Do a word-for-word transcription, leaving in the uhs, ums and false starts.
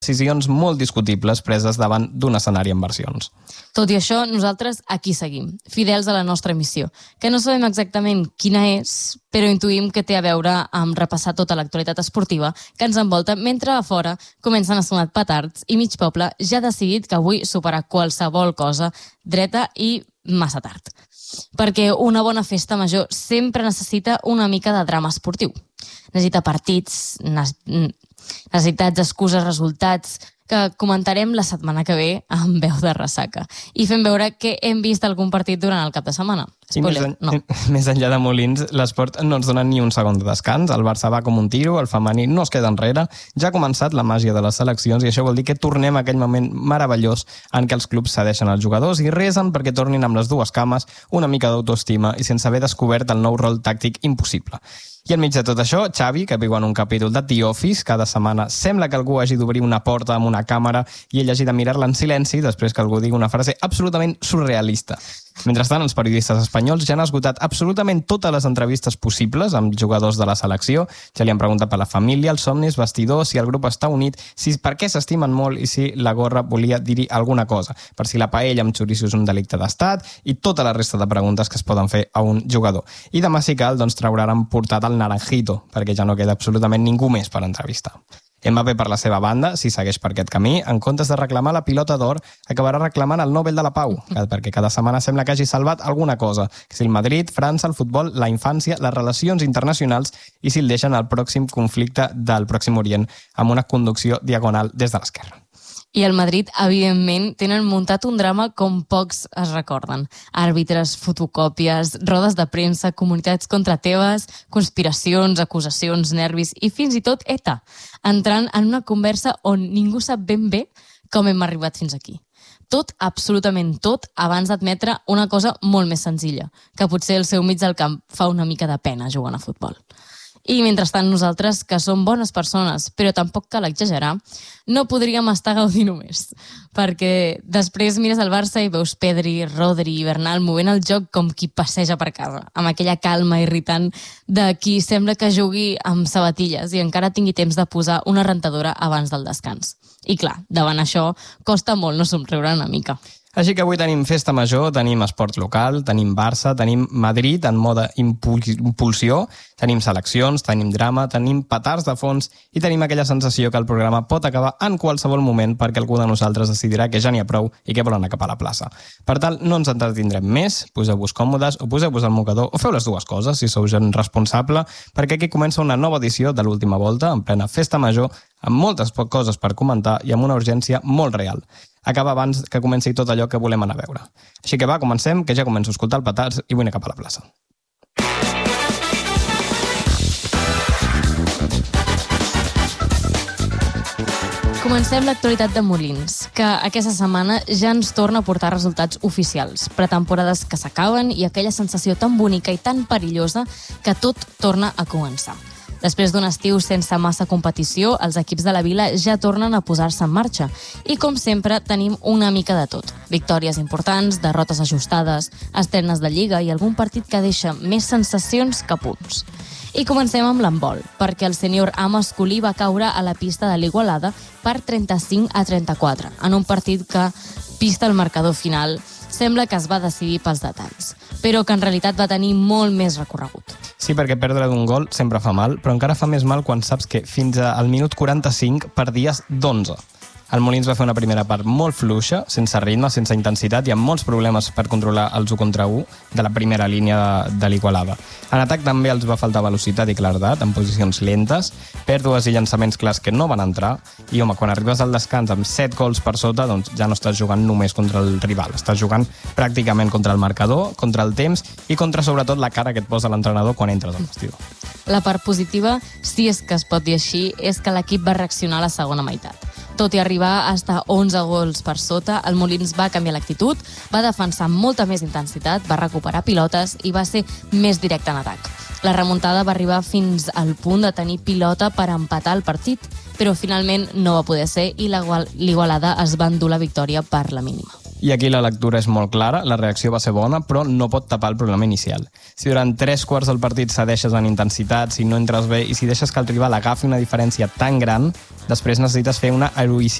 decisions molt discutibles preses davant d'un escenari amb versions. Tot i això, nosaltres aquí seguim, fidels a la nostra missió, que no sabem exactament quina és, però intuïm que té a veure amb repassar tota l'actualitat esportiva que ens envolta, mentre a fora comencen a sonar petards i mig poble ja ha decidit que avui superar qualsevol cosa dreta i massa tard. Perquè una bona festa major sempre necessita una mica de drama esportiu. Necessita partits, necessitats, excuses, resultats, que comentarem la setmana que ve amb veu de ressaca. I fem veure que hem vist algun partit durant el cap de setmana. Spoiler, més, en, no. Més enllà de Molins, l'esport no ens dona ni un segon de descans. El Barça va com un tiro, el femení no es queda enrere. Ja ha començat la màgia de les seleccions i això vol dir que tornem a aquell moment meravellós en què els clubs cedeixen els jugadors i resen perquè tornin amb les dues cames, una mica d'autoestima i sense haver descobert el nou rol tàctic impossible. I enmig de tot això, Xavi, que viu en un capítol de The Office, cada setmana sembla que algú hagi d'obrir una porta amb una càmera i ell hagi de mirar-la en silenci després que algú digui una frase absolutament surrealista. Mentrestant, els periodistes espanyols ja han esgotat absolutament totes les entrevistes possibles amb jugadors de la selecció. Ja li han preguntat per la família, els somnis, vestidors, si el grup està unit, si per què s'estimen molt i si la gorra volia dir-hi alguna cosa, per si la paella amb xoriço és un delicte d'estat i tota la resta de preguntes que es poden fer a un jugador. I demà, si cal, doncs trauran portada el naranjito, perquè ja no queda absolutament ningú més per entrevistar. Mbappé, per la seva banda, si segueix per aquest camí, en comptes de reclamar la pilota d'or, acabarà reclamant el Nobel de la Pau, perquè cada setmana sembla que hagi salvat alguna cosa, que si el Madrid, França, el futbol, la infància, les relacions internacionals i si el deixen al pròxim conflicte del Pròxim Orient amb una conducció diagonal des de l'esquerra. I el Madrid, evidentment, tenen muntat un drama com pocs es recorden. Àrbitres, fotocòpies, rodes de premsa, comunitats contra teves, conspiracions, acusacions, nervis i fins i tot ETA, entrant en una conversa on ningú sap ben bé com hem arribat fins aquí. Tot, absolutament tot, abans d'admetre una cosa molt més senzilla, que potser el seu mig del camp fa una mica de pena jugant a futbol. I mentrestant nosaltres, que som bones persones, però tampoc cal exagerar, no podríem estar gaudint només. Perquè després mires el Barça i veus Pedri, Rodri i Bernal movent el joc com qui passeja per casa, amb aquella calma irritant de qui sembla que jugui amb sabatilles i encara tingui temps de posar una rentadora abans del descans. I clar, davant això, costa molt no somriure una mica. Així que avui tenim festa major, tenim esport local, tenim Barça, tenim Madrid en mode impulsió, tenim seleccions, tenim drama, tenim petards de fons i tenim aquella sensació que el programa pot acabar en qualsevol moment perquè algú de nosaltres decidirà que ja n'hi ha prou i que volen anar cap a la plaça. Per tant, no ens entretindrem més, poseu-vos còmodes o poseu-vos al mocador o feu les dues coses si sou gent responsable, perquè aquí comença una nova edició de l'última volta, en plena festa major, amb moltes coses per comentar i amb una urgència molt real. Acaba abans que comenci tot allò que volem anar a veure. Així que va, comencem, que ja començo a escoltar el petards i vull anar cap a la plaça. Comencem l'actualitat de Molins, que aquesta setmana ja ens torna a portar resultats oficials, pretemporades que s'acaben i aquella sensació tan bonica i tan perillosa que tot torna a començar. Després d'un estiu sense massa competició, els equips de la Vila ja tornen a posar-se en marxa. I, com sempre, tenim una mica de tot. Victòries importants, derrotes ajustades, estrenes de Lliga i algun partit que deixa més sensacions que punts. I comencem amb l'handbol, perquè el sènior A masculí va caure a la pista de l'Igualada per trenta-cinc a trenta-quatre, en un partit que, vist el marcador final, sembla que es va decidir pels detalls, però que en realitat va tenir molt més recorregut. Sí, perquè perdre d'un gol sempre fa mal, però encara fa més mal quan saps que fins al minut quaranta-cinc perdies d'onze. El Molins va fer una primera part molt fluixa, sense ritme, sense intensitat i amb molts problemes per controlar els u contra u de la primera línia de l'Igualada. En atac també els va faltar velocitat i claredat, en posicions lentes, pèrdues i llançaments clars que no van entrar, i home, quan arribes al descans amb set gols per sota, doncs ja no estàs jugant només contra el rival, estàs jugant pràcticament contra el marcador, contra el temps i contra sobretot la cara que et posa l'entrenador quan entres al vestidor. La part positiva, si és que es pot dir així, és que l'equip va reaccionar a la segona meitat. Tot i arribar a estar onze gols per sota, el Molins va canviar l'actitud, va defensar amb molta més intensitat, va recuperar pilotes i va ser més directe en atac. La remuntada va arribar fins al punt de tenir pilota per empatar el partit, però finalment no va poder ser i l'Igualada es va endur la victòria per la mínima. I aquí la lectura és molt clara, la reacció va ser bona, però no pot tapar el problema inicial. Si durant tres quarts del partit cedeixes en intensitat, si no entres bé i si deixes que el rival agafi una diferència tan gran, després necessites fer una heroïcitat